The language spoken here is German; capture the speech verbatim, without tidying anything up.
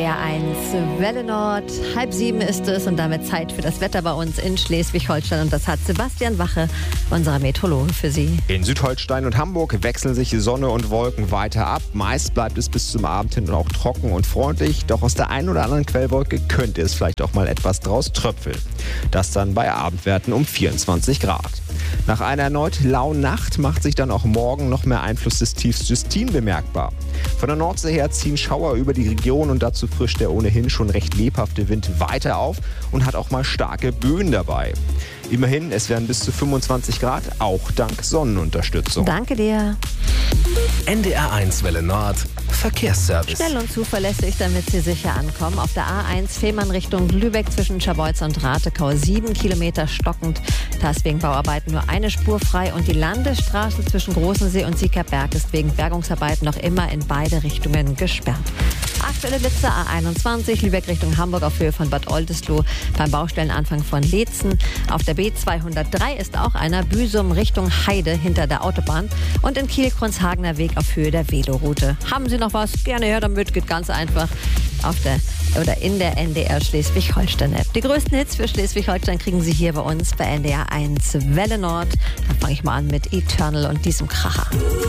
R eins Welle Nord. Halb sieben ist es und damit Zeit für das Wetter bei uns in Schleswig-Holstein. Und das hat Sebastian Wache, unser Meteorologe, für Sie. In Südholstein und Hamburg wechseln sich Sonne und Wolken weiter ab. Meist bleibt es bis zum Abend hin auch trocken und freundlich. Doch aus der einen oder anderen Quellwolke könnte es vielleicht auch mal etwas draus tröpfeln. Das dann bei Abendwerten um vierundzwanzig Grad. Nach einer erneut lauen Nacht macht sich dann auch morgen noch mehr Einfluss des Tiefs Justine bemerkbar. Von der Nordsee her ziehen Schauer über die Region und dazu frischt der ohnehin schon recht lebhafte Wind weiter auf und hat auch mal starke Böen dabei. Immerhin, es werden bis zu fünfundzwanzig Grad, auch dank Sonnenunterstützung. Danke dir. N D R eins Welle Nord, Verkehrsservice. Schnell und zuverlässig, damit Sie sicher ankommen. Auf der A eins Fehmarn Richtung Lübeck zwischen Scharbeutz und Ratekau. Sieben Kilometer stockend. Da ist wegen Bauarbeiten nur eine Spur frei. Und die Landesstraße zwischen Großensee und Siekerberg ist wegen Bergungsarbeiten noch immer in beide Richtungen gesperrt. Aktuelle Blitze A einundzwanzig, Lübeck Richtung Hamburg auf Höhe von Bad Oldesloe beim Baustellenanfang von Leetzen. Auf der B zweihundertdrei ist auch einer, Büsum Richtung Heide hinter der Autobahn. Und in Kiel-Kronshagener Weg auf Höhe der Veloroute. Haben Sie noch was? Gerne her damit, geht ganz einfach auf der oder in der N D R Schleswig-Holstein-App. Die größten Hits für Schleswig-Holstein kriegen Sie hier bei uns bei N D R eins Welle Nord. Da fange ich mal an mit Eternal und diesem Kracher.